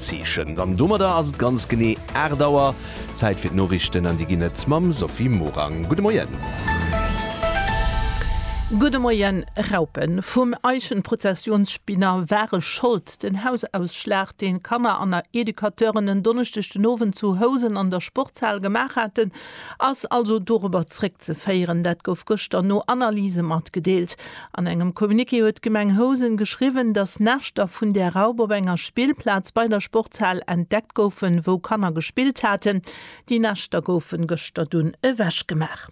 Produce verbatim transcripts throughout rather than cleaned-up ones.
Zeichen. Dann dummer da as ganz gené Erdauer. Zeit fir Norrichten an die Ginet Mam Sophie Morang. Gute Morgen. Gute Morgen, Raupen. Vom Eichenprozessionsspinner wäre schuld den Hausausschlag, den Kammer an der Edukateurinnen donnerstagten Abend zu Hause an der Sportsaal gemacht hatten, als also darüber zurück zu feiern. Das gouf gestern no Analyse mat gedeelt. An engem Kommuniqué huet Gemeinhausen geschrieben, dass Nächter von der Rauberwenger Spielplatz bei der Sportsaal entdeckt goufen, wo Kanner gespielt hatten. Die Nächter goufen gestern e wäsch gemacht.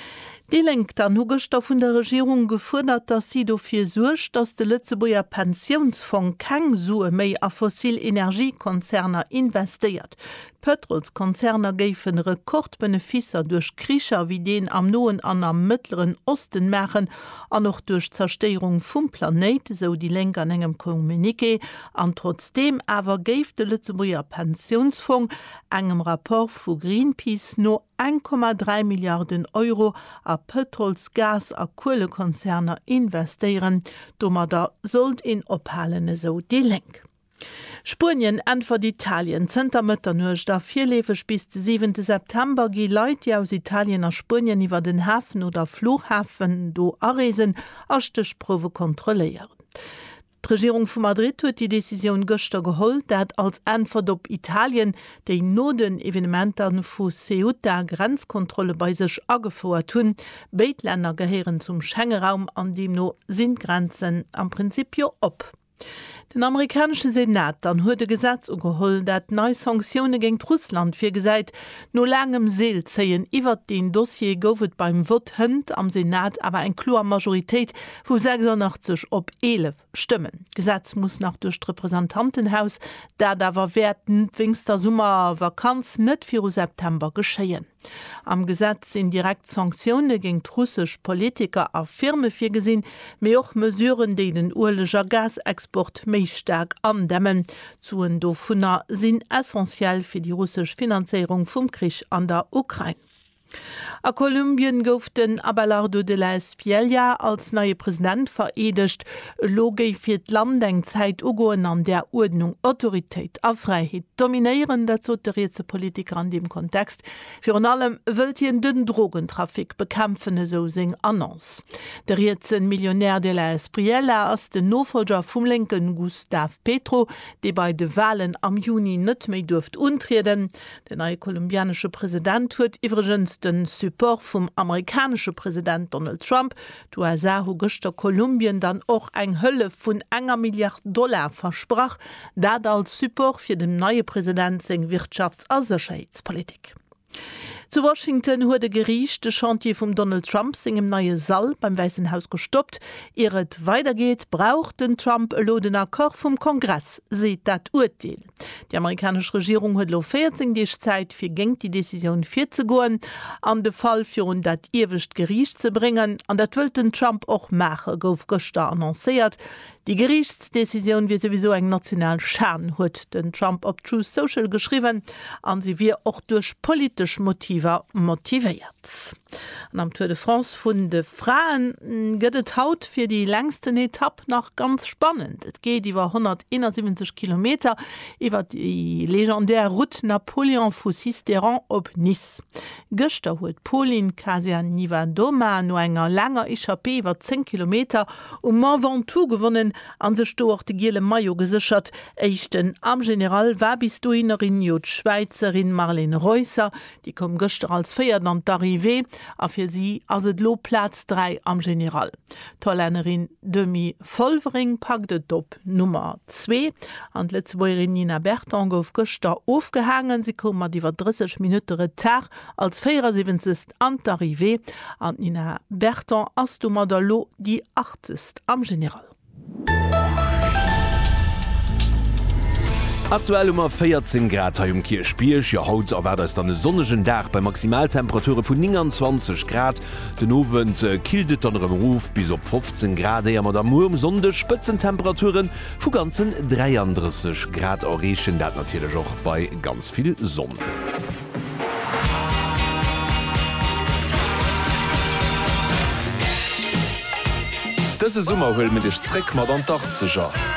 Die lenkt an Hugestoff von der Regierung gefordert, dass sie dafür sorgt, dass der Lützeburger Pensionsfonds keine Sue mehr an Fossilenergiekonzerne investiert. Petrolskonzerne geben Rekordbenefice durch Kriecher wie den am Nahen und am Mittleren Osten machen, und auch durch Zerstörung vom Planeten, so die Lenk an engem Kommuniqué. Und trotzdem aber gibt der Lützeburger Pensionsfonds engem Rapport von Greenpeace nur eins Komma drei Milliarden Euro a Petrols, Gas a Kohlekonzerne investieren. Dummer da sollt in ophalen so die Lenk. Spurien antwort Italien Ztermëtter nuch da vierlefech bis den siebenten September gi Leute aus Italien nach Spurien iwwer den Hafen oder Flughafen do aresen achtechprowe kontrollieren. Die Regierung von Madrid hat die Decision gestern geholt, dat als Antwort op Italien de noden Evenementen vu Ceuta Grenzkontrolle bei sich angefordert hun. Beide Länder gehören zum Schengen-Raum, an dem no sind Grenzen am Prinzip op. Den amerikanischen Senat dann huet de Gesetz ugeholt, dat neue Sanktionen gegen Russland fir geseit no langem Seel zeien iwwer den Dossier goufet beim Vot hënd am Senat aber ein klar Majorität vu sechsundachtzig op elf Stimmen. Gesetz muss nach durch Repräsentantenhaus, da dawer werden Pfingster Summer Vakanz net vier September geschehen. Am Gesetz sind direkt Sanktionen gegen russisch Politiker a Firmen fir gesinn, mé och mesureuren de den urleger Gasexport méi stark andämmen. Zuen do vunner sind essentiell fir die russisch Finanzierung vum Krieg an der Ukraine. A Kolumbien gouf den Abelardo de la Espriella als neue Präsident veredigt. Logei fir d Land eng Zeit ugoen an der Ordnung, Autorität a Freiheit dominieren, dazu der Politiker an dem Kontext. Für an allem wölt ihn den Drogentrafik bekämpfen, so sing Annonce. Der jetzen Millionär de la Espriella as den Nofolger vum linken Gustave Petro, die bei de Wahlen am Juni net méi durft untreten. Der neue kolumbianische Präsident huet übrigens den Support vom amerikanischen Präsident Donald Trump. Du Asahu gestern Kolumbien dann auch ein Hölle von einer Milliarde Dollar versprach, dat als Support für den neuen Präsident seine Wirtschafts- und Sicherheitspolitik. Zu Washington huet de Gericht de Chantier vum Donald Trump singem neue Saal beim Weißen Haus gestoppt. Ehret weitergeht, braucht den Trump e loden Akkor vom Kongress, seht dat Urteil. Die amerikanische Regierung huet lo vierzehn Dich Zeit fir geng die Decision vier zu goen, an de Fall fir un dat irwischt Gericht zu bringen, an dat wölt den Trump och mache, gouf gestern annonciert. Die Gerichtsdecision wie sowieso eng national Schaden huet den Trump op True Social geschrieben, an sie wie auch durch politisch Motive motiviert. Und am Tour de France vun de Frauen gëtt haut fir die längsten Etappe noch ganz spannend. Et geht iwwer hunderteinundsiebzig Kilometer iwwer die legendäre Route Napoleon vu Sisteron op Nice. Gëster huet Pauline Kasia-Nivadoma no enger langer Echappée iwwer zehn Kilometer um Mont Ventoux gewonnen, an se Stoch de giele Mayo gesichert. Echten am General war bis du innerin Jod Schweizerin Marlene Reusser, die kom gëster als Feiert an d'Arrivée, a fir sie as et lo Platz drei am General. Tollenerin Demi Volvering packte Dopp Nummer zwei. An Letzebäuerin Nina Berton gouf gëster aufgehangen, sie kom mat iwwer dreißig Minuten Tag als vierundsiebzig an d'Arrivée. An Nina Berton as du mat der lo die achtzigste am General. Aktuell um vierzehn Grad um Kirchspielch, ja haut awer es dann e sonnegen Dach bei Maximaltemperature vun neunundzwanzig Grad. Den Abend äh, kildet an dem Ruf bis op fünfzehn Grad, ja mat am um Sonde Spitzentemperaturen vu ganzen dreiunddreißig Grad erreichen, dat natürlich auch bei ganz viel Sonne. Dëse Summer hull mit dech Zréck mat an d'achtzig.